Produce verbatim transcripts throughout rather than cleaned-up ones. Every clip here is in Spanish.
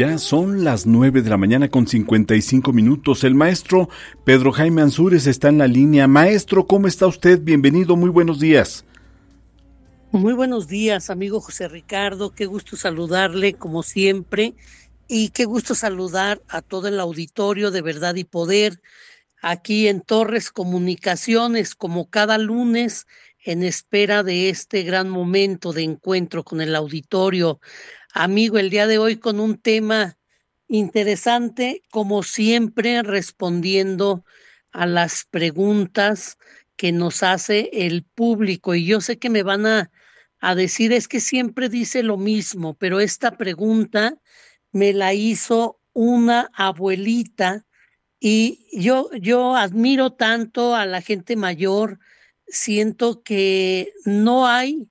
Ya son las nueve de la mañana con cincuenta y cinco minutos. El maestro Pedro Jaime Ansúrez está en la línea. Maestro, ¿cómo está usted? Bienvenido, muy buenos días. Muy buenos días, amigo José Ricardo. Qué gusto saludarle como siempre y qué gusto saludar a todo el auditorio de Verdad y Poder aquí en Torres Comunicaciones, como cada lunes, en espera de este gran momento de encuentro con el auditorio. Amigo, el día de hoy con un tema interesante, como siempre, respondiendo a las preguntas que nos hace el público. Y yo sé que me van a, a decir, es que siempre dice lo mismo, pero esta pregunta me la hizo una abuelita y yo, yo admiro tanto a la gente mayor, siento que no hay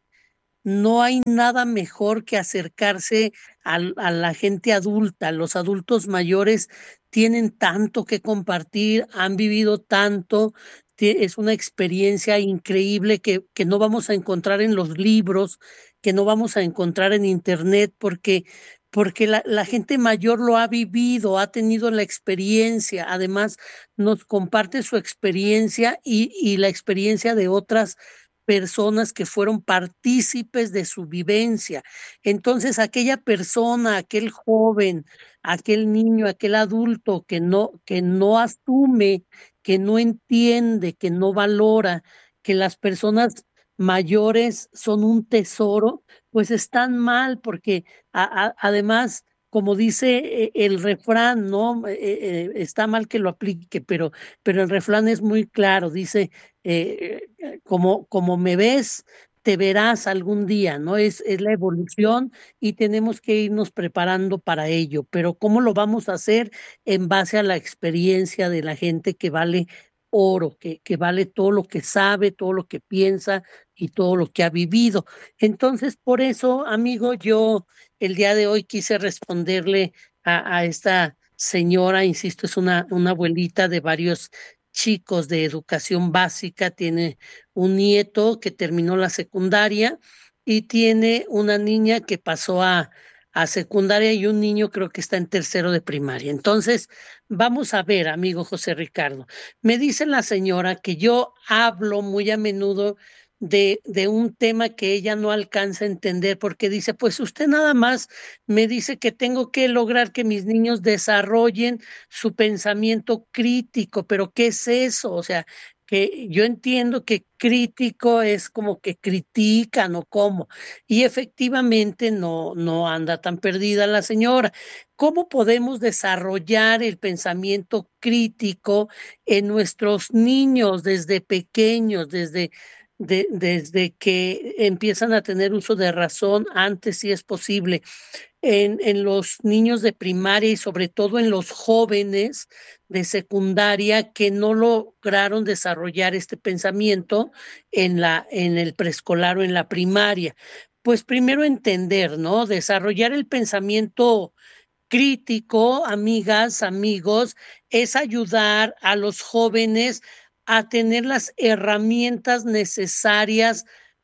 no hay nada mejor que acercarse al- a, la gente adulta. Los adultos mayores tienen tanto que compartir, han vivido tanto, tie- es una experiencia increíble que, que no vamos a encontrar en los libros, que no vamos a encontrar en internet, porque, porque la, la gente mayor lo ha vivido, ha tenido la experiencia, además nos comparte su experiencia y, y la experiencia de otras personas que fueron partícipes de su vivencia. Entonces, aquella persona, aquel joven, aquel niño, aquel adulto que no, que no asume, que no entiende, que no valora, que las personas mayores son un tesoro, pues están mal porque a- a- además, como dice eh, el refrán, ¿no? Eh, eh, está mal que lo aplique, pero, pero el refrán es muy claro, dice, eh, como, como me ves, te verás algún día, ¿no? Es, es la evolución y tenemos que irnos preparando para ello, pero ¿cómo lo vamos a hacer? En base a la experiencia de la gente que vale oro, que, que vale todo lo que sabe, todo lo que piensa y todo lo que ha vivido. Entonces, por eso, amigo, yo el día de hoy quise responderle a, a esta señora, insisto, es una, una abuelita de varios chicos de educación básica, tiene un nieto que terminó la secundaria y tiene una niña que pasó a, a secundaria y un niño creo que está en tercero de primaria. Entonces, vamos a ver, amigo José Ricardo, me dice la señora que yo hablo muy a menudo de, de un tema que ella no alcanza a entender porque dice, pues usted nada más me dice que tengo que lograr que mis niños desarrollen su pensamiento crítico, pero ¿qué es eso? O sea, que yo entiendo que crítico es como que critican o cómo, y efectivamente no, no anda tan perdida la señora. ¿Cómo podemos desarrollar el pensamiento crítico en nuestros niños desde pequeños, desde, de- desde que empiezan a tener uso de razón, antes si es posible? en, en los niños de primaria y sobre todo en los jóvenes de secundaria que no lograron desarrollar este pensamiento en la, en el preescolar o en la primaria. Pues primero entender, ¿no? Desarrollar el pensamiento crítico, amigas, amigos, es ayudar a los jóvenes a tener las herramientas necesarias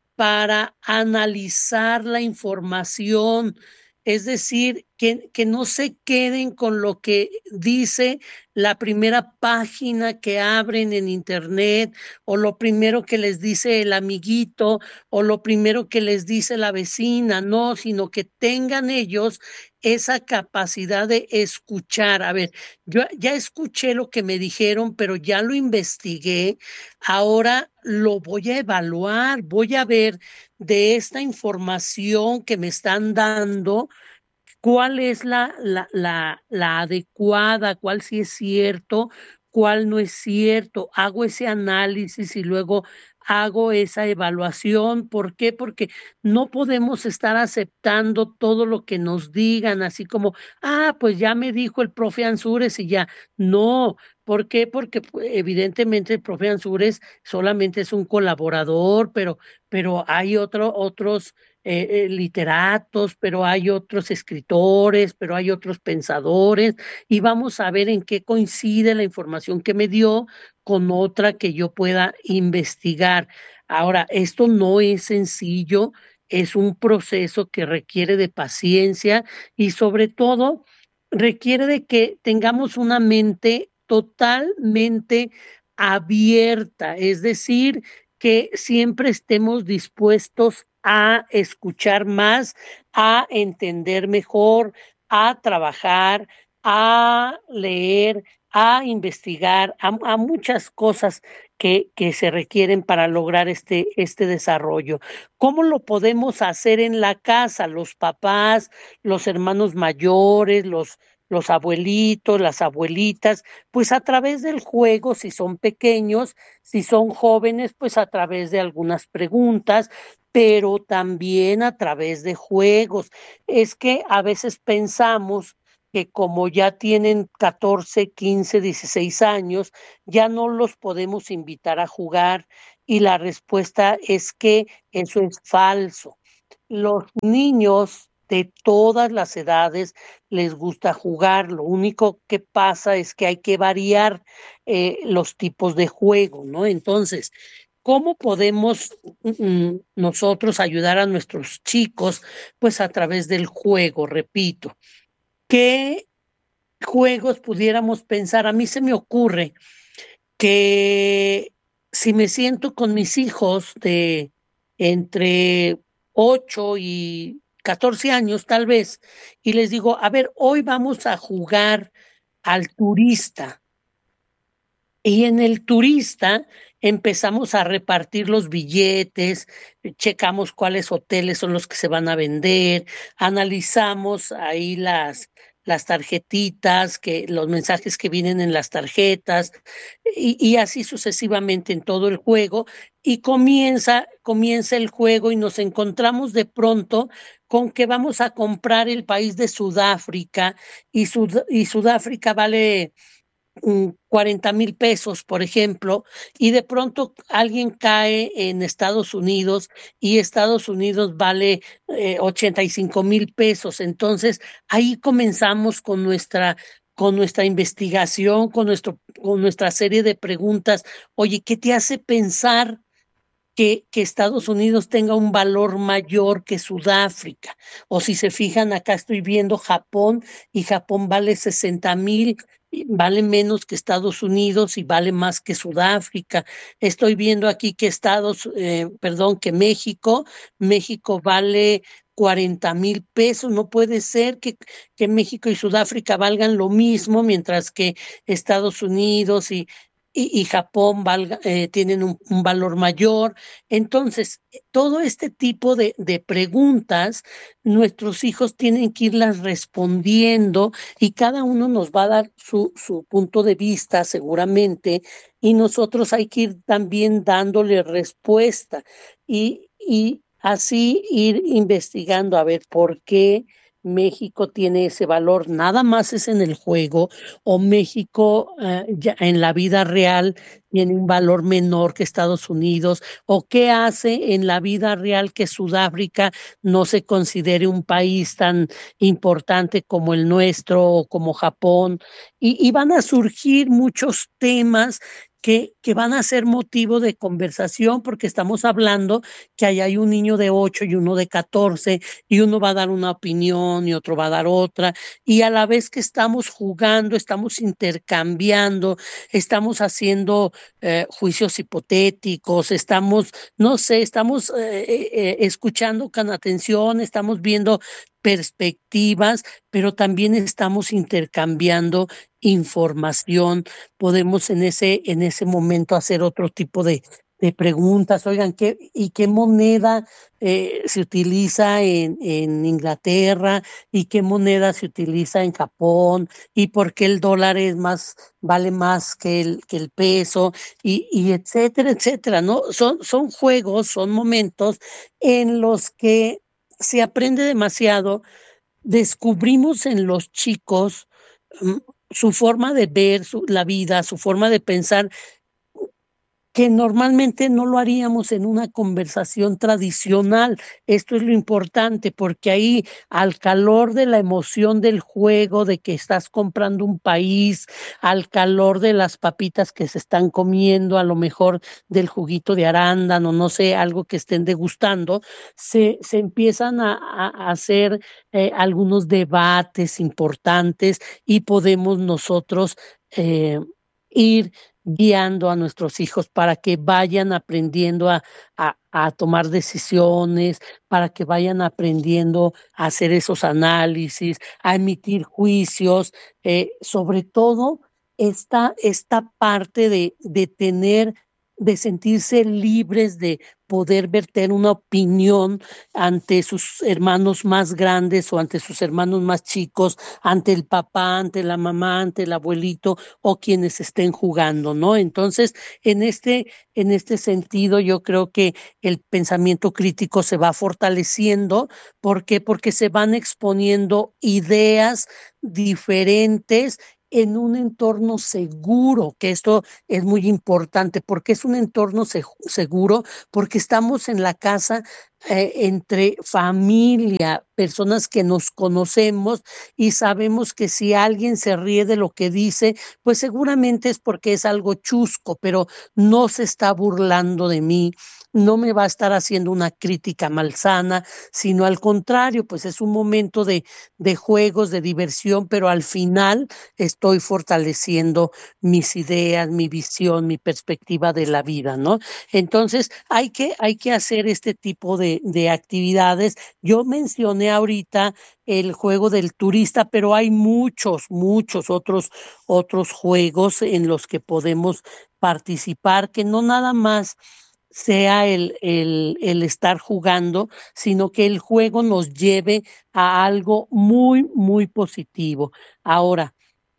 para analizar la información, es decir, que, que no se queden con lo que dice la primera página que abren en internet o lo primero que les dice el amiguito o lo primero que les dice la vecina, no, sino que tengan ellos esa capacidad de escuchar. A ver, yo ya escuché lo que me dijeron, pero ya lo investigué. Ahora lo voy a evaluar, voy a ver de esta información que me están dando, cuál es la, la, la, la adecuada, cuál sí es cierto, cuál no es cierto. Hago ese análisis y luego hago esa evaluación. ¿Por qué? Porque no podemos estar aceptando todo lo que nos digan, así como, ah, pues ya me dijo el profe Ansúrez y ya. No, ¿por qué? Porque pues, evidentemente el profe Ansúrez solamente es un colaborador, pero, pero hay otro, otros eh, eh, literatos, pero hay otros escritores, pero hay otros pensadores, y vamos a ver en qué coincide la información que me dio con otra que yo pueda investigar. Ahora, esto no es sencillo, es un proceso que requiere de paciencia y sobre todo requiere de que tengamos una mente totalmente abierta, es decir, que siempre estemos dispuestos a escuchar más, a entender mejor, a trabajar, a leer, a investigar, a, a muchas cosas que, que se requieren para lograr este, este desarrollo. ¿Cómo lo podemos hacer en la casa? Los papás, los hermanos mayores, los, los abuelitos, las abuelitas, pues a través del juego, si son pequeños, si son jóvenes, pues a través de algunas preguntas, pero también a través de juegos. Es que a veces pensamos que como ya tienen catorce, quince, dieciséis años, ya no los podemos invitar a jugar y la respuesta es que eso es falso. Los niños de todas las edades les gusta jugar, lo único que pasa es que hay que variar eh, los tipos de juego, ¿no? Entonces, ¿cómo podemos mm, nosotros ayudar a nuestros chicos? Pues a través del juego, repito. ¿Qué juegos pudiéramos pensar? A mí se me ocurre que si me siento con mis hijos de entre ocho y catorce años tal vez, y les digo, a ver, hoy vamos a jugar al turista. Y en el turista empezamos a repartir los billetes, checamos cuáles hoteles son los que se van a vender, analizamos ahí las, las tarjetitas, que, los mensajes que vienen en las tarjetas, y, y así sucesivamente en todo el juego. Y comienza, comienza el juego y nos encontramos de pronto con que vamos a comprar el país de Sudáfrica, y, Sud y Sudáfrica vale cuarenta mil pesos, por ejemplo, y de pronto alguien cae en Estados Unidos y Estados Unidos vale eh, ochenta y cinco mil pesos. Entonces, ahí comenzamos con nuestra con nuestra investigación, con nuestro, con nuestra serie de preguntas. Oye, ¿qué te hace pensar que, que Estados Unidos tenga un valor mayor que Sudáfrica? O si se fijan, acá estoy viendo Japón y Japón vale sesenta mil, vale menos que Estados Unidos y vale más que Sudáfrica. Estoy viendo aquí que Estados, eh, perdón, que México, México vale cuarenta mil pesos. No puede ser que, que México y Sudáfrica valgan lo mismo, mientras que Estados Unidos y, y, y Japón valga, eh, tienen un, un valor mayor. Entonces, todo este tipo de, de preguntas, nuestros hijos tienen que irlas respondiendo y cada uno nos va a dar su, su punto de vista seguramente, y nosotros hay que ir también dándole respuesta y, y así ir investigando a ver por qué México tiene ese valor. Nada más es en el juego, o México eh, ya en la vida real tiene un valor menor que Estados Unidos, o qué hace en la vida real que Sudáfrica no se considere un país tan importante como el nuestro o como Japón. Y, y van a surgir muchos temas que, que van a ser motivo de conversación, porque estamos hablando que ahí hay un niño de ocho y uno de catorce, y uno va a dar una opinión y otro va a dar otra, y a la vez que estamos jugando, estamos intercambiando, estamos haciendo eh, juicios hipotéticos, estamos, no sé, estamos eh, eh, escuchando con atención, estamos viendo perspectivas, pero también estamos intercambiando información. Podemos en ese, en ese momento hacer otro tipo de, de preguntas. Oigan, ¿qué, y qué moneda eh, se utiliza en, en Inglaterra? ¿Y qué moneda se utiliza en Japón? ¿Y por qué el dólar es más, vale más que el, que el peso? Y, y etcétera, etcétera, ¿no? Son, son juegos, son momentos en los que se aprende demasiado. Descubrimos en los chicos mm, su forma de ver su, la vida, su forma de pensar, que normalmente no lo haríamos en una conversación tradicional. Esto es lo importante, porque ahí, al calor de la emoción del juego, de que estás comprando un país, al calor de las papitas que se están comiendo, a lo mejor del juguito de arándano, no sé, algo que estén degustando, se, se empiezan a, a- a hacer eh, algunos debates importantes y podemos nosotros eh, ir guiando a nuestros hijos para que vayan aprendiendo a, a, a tomar decisiones, para que vayan aprendiendo a hacer esos análisis, a emitir juicios, eh, sobre todo esta, esta parte de, de tener, de sentirse libres de poder verter una opinión ante sus hermanos más grandes o ante sus hermanos más chicos, ante el papá, ante la mamá, ante el abuelito o quienes estén jugando, ¿no? Entonces, en este, en este sentido, yo creo que el pensamiento crítico se va fortaleciendo. ¿Por qué? Porque se van exponiendo ideas diferentes en un entorno seguro, que esto es muy importante, porque es un entorno se- seguro, porque estamos en la casa eh, entre familia, personas que nos conocemos y sabemos que si alguien se ríe de lo que dice, pues seguramente es porque es algo chusco, pero no se está burlando de mí, no me va a estar haciendo una crítica malsana, sino al contrario, pues es un momento de, de juegos, de diversión, pero al final estoy fortaleciendo mis ideas, mi visión, mi perspectiva de la vida, ¿no? Entonces, hay que, hay que hacer este tipo de, de actividades. Yo mencioné ahorita el juego del turista, pero hay muchos, muchos otros, otros juegos en los que podemos participar, que no nada más sea el, el, el estar jugando, sino que el juego nos lleve a algo muy, muy positivo. Ahora,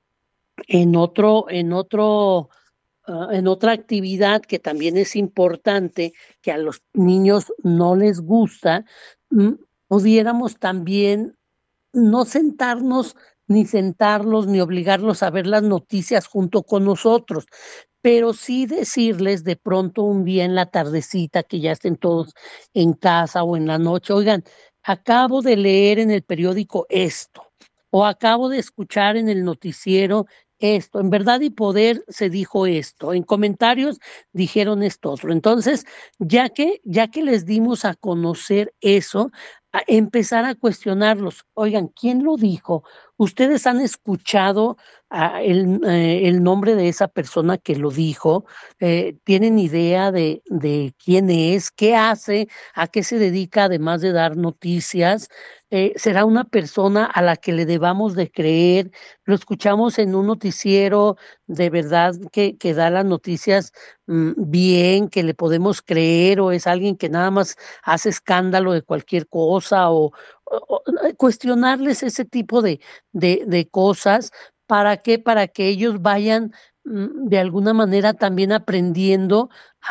en otro, en otro, ah, en otra actividad que también es importante, que a los niños no les gusta, mm, pudiéramos también no sentarnos, ni sentarlos, ni obligarlos a ver las noticias junto con nosotros, pero sí decirles de pronto un día en la tardecita que ya estén todos en casa o en la noche, oigan, acabo de leer en el periódico esto, o acabo de escuchar en el noticiero esto, en Verdad y Poder se dijo esto, en comentarios dijeron esto otro. Entonces, ya que, ya que les dimos a conocer eso, a empezar a cuestionarlos. Oigan, ¿quién lo dijo? ¿Ustedes han escuchado ah, el, eh, el nombre de esa persona que lo dijo? Eh, ¿tienen idea de, de quién es? ¿Qué hace? ¿A qué se dedica además de dar noticias? Eh, ¿será una persona a la que le debamos de creer? ¿Lo escuchamos en un noticiero de verdad que, que da las noticias mm, bien, que le podemos creer, o es alguien que nada más hace escándalo de cualquier cosa, o, o- o, eh, cuestionarles ese tipo de, de, de cosas? ¿Para qué? Para que ellos vayan mm, de alguna manera también aprendiendo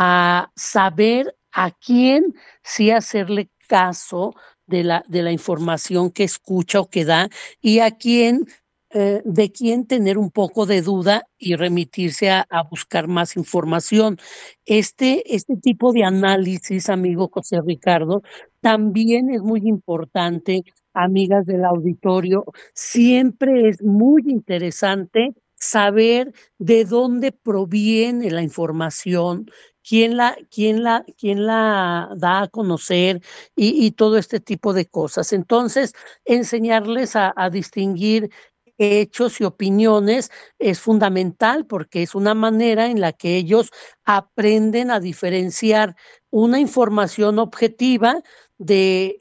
a saber a quién sí hacerle caso de la, de la información que escucha o que da, y a quién, eh, de quién tener un poco de duda y remitirse a, a buscar más información. Este, este tipo de análisis, amigo José Ricardo, también es muy importante, amigas del auditorio. Siempre es muy interesante saber de dónde proviene la información, quién la, quién la, quién la da a conocer y, y todo este tipo de cosas. Entonces, enseñarles a, a distinguir hechos y opiniones es fundamental, porque es una manera en la que ellos aprenden a diferenciar una información objetiva de,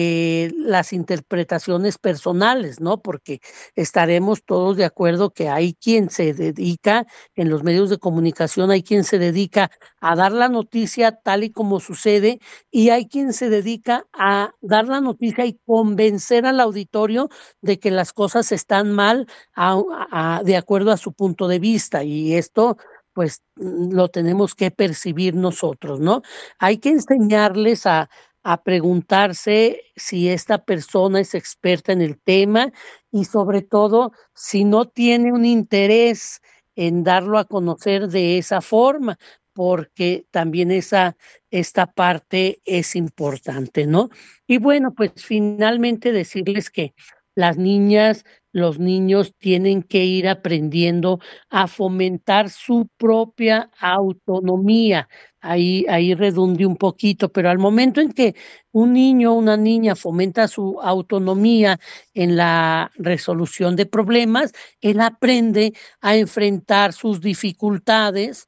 de las interpretaciones personales, ¿no? Porque estaremos todos de acuerdo que hay quien se dedica en los medios de comunicación, hay quien se dedica a dar la noticia tal y como sucede, y hay quien se dedica a dar la noticia y convencer al auditorio de que las cosas están mal a- a- de acuerdo a su punto de vista, y esto pues mm, lo tenemos que percibir nosotros, ¿no? Hay que enseñarles a, a preguntarse si esta persona es experta en el tema, y sobre todo si no tiene un interés en darlo a conocer de esa forma, porque también esa, esta parte es importante, ¿no? Y bueno, pues finalmente decirles que las niñas, los niños tienen que ir aprendiendo a fomentar su propia autonomía. Ahí, ahí redundé un poquito, pero al momento en que un niño o una niña fomenta su autonomía en la resolución de problemas, él aprende a enfrentar sus dificultades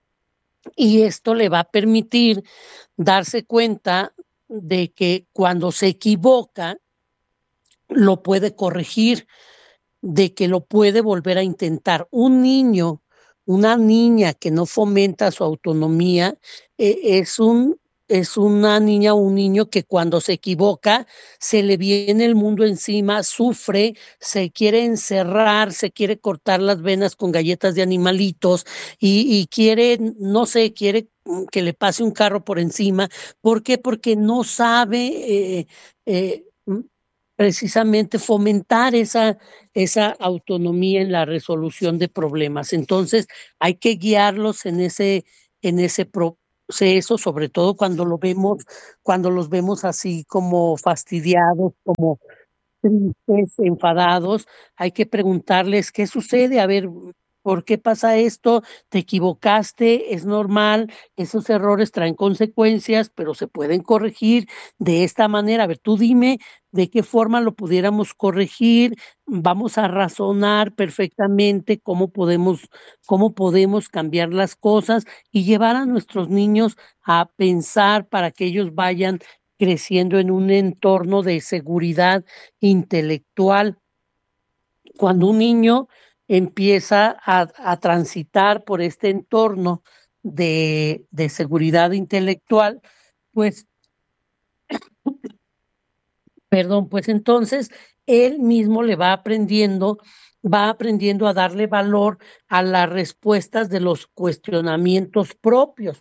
y esto le va a permitir darse cuenta de que cuando se equivoca, lo puede corregir, de que lo puede volver a intentar. Un niño, una niña que no fomenta su autonomía, eh, es un es una niña o un niño que cuando se equivoca se le viene el mundo encima, sufre, se quiere encerrar, se quiere cortar las venas con galletas de animalitos y, y quiere, no sé, quiere que le pase un carro por encima. ¿Por qué? Porque no sabe eh, eh, precisamente fomentar esa, esa autonomía en la resolución de problemas. Entonces, hay que guiarlos en ese, en ese proceso, sobre todo cuando lo vemos, cuando los vemos así como fastidiados, como tristes, enfadados, hay que preguntarles qué sucede, a ver, ¿por qué pasa esto? ¿Te equivocaste? ¿Es normal? Esos errores traen consecuencias, pero se pueden corregir de esta manera. A ver, tú dime de qué forma lo pudiéramos corregir. Vamos a razonar perfectamente cómo podemos, cómo podemos cambiar las cosas y llevar a nuestros niños a pensar para que ellos vayan creciendo en un entorno de seguridad intelectual. Cuando un niño empieza a, a transitar por este entorno de, de seguridad intelectual, pues, perdón, pues entonces él mismo le va aprendiendo, va aprendiendo a darle valor a las respuestas de los cuestionamientos propios.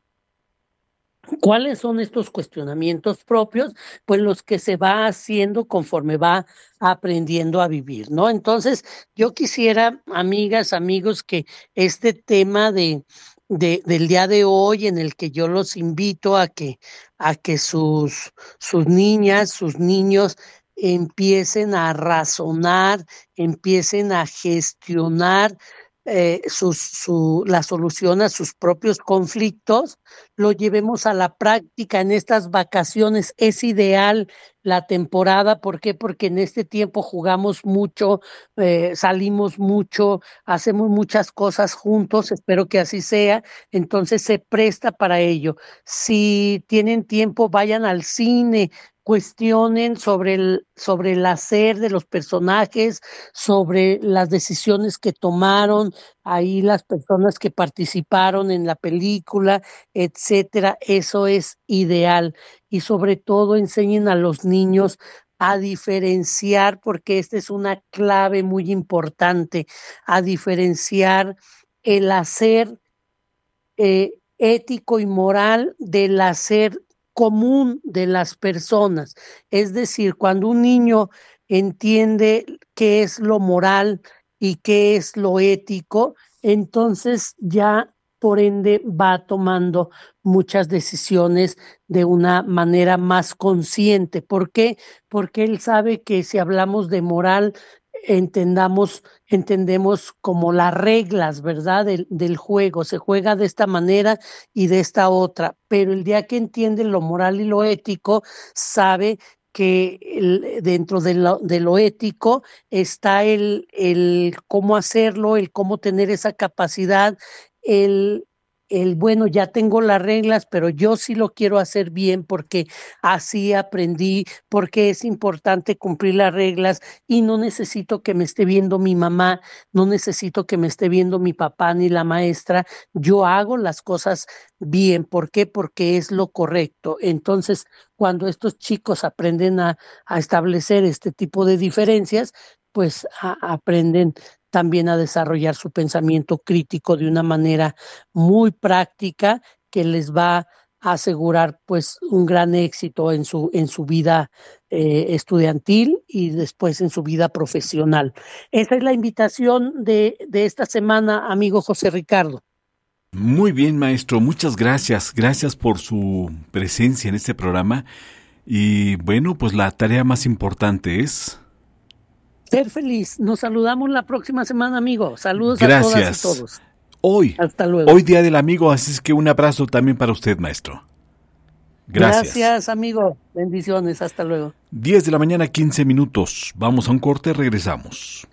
¿Cuáles son estos cuestionamientos propios? Pues los que se va haciendo conforme va aprendiendo a vivir, ¿no? Entonces, yo quisiera, amigas, amigos, que este tema de, de del día de hoy, en el que yo los invito a que, a que sus, sus niñas, sus niños empiecen a razonar, empiecen a gestionar eh, sus, su, la solución a sus propios conflictos, lo llevemos a la práctica en estas vacaciones. Es ideal la temporada, ¿por qué? Porque en este tiempo jugamos mucho, eh, salimos mucho, hacemos muchas cosas juntos, espero que así sea, entonces se presta para ello. Si tienen tiempo, vayan al cine, cuestionen sobre el, sobre el hacer de los personajes, sobre las decisiones que tomaron, ahí las personas que participaron en la película, etcétera. Eso es ideal. Y sobre todo enseñen a los niños a diferenciar, porque esta es una clave muy importante, a diferenciar el hacer eh, ético y moral del hacer común de las personas. Es decir, cuando un niño entiende qué es lo moral y qué es lo ético, entonces ya por ende va tomando muchas decisiones de una manera más consciente. ¿Por qué? Porque él sabe que si hablamos de moral, entendamos, entendemos como las reglas, ¿verdad? Del, del juego. Se juega de esta manera y de esta otra, pero el día que entiende lo moral y lo ético, sabe que el, dentro de lo, de lo ético está el, el cómo hacerlo, el cómo tener esa capacidad, el, el, bueno, ya tengo las reglas, pero yo sí lo quiero hacer bien porque así aprendí, porque es importante cumplir las reglas y no necesito que me esté viendo mi mamá, no necesito que me esté viendo mi papá ni la maestra, yo hago las cosas bien. ¿Por qué? Porque es lo correcto. Entonces, cuando estos chicos aprenden a, a establecer este tipo de diferencias, pues a, aprenden también a desarrollar su pensamiento crítico de una manera muy práctica que les va a asegurar pues un gran éxito en su, en su vida eh, estudiantil y después en su vida profesional. Esa es la invitación de, de esta semana, amigo José Ricardo. Muy bien, maestro, muchas gracias. Gracias por su presencia en este programa. Y bueno, pues la tarea más importante es... ser feliz. Nos saludamos la próxima semana, amigo. Saludos gracias. a todas y todos. Hoy, hasta luego. Hoy Día del Amigo, así es que un abrazo también para usted, maestro. Gracias. Gracias, amigo. Bendiciones. Hasta luego. diez de la mañana, quince minutos. Vamos a un corte, regresamos.